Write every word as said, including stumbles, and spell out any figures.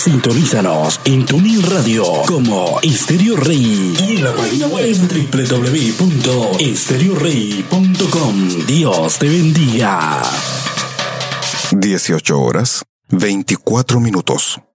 Sintonízanos en TuneIn Radio como Estéreo Rey y en la página web doble u doble u doble u punto estéreo rey punto com. Dios te bendiga. dieciocho horas, veinticuatro minutos.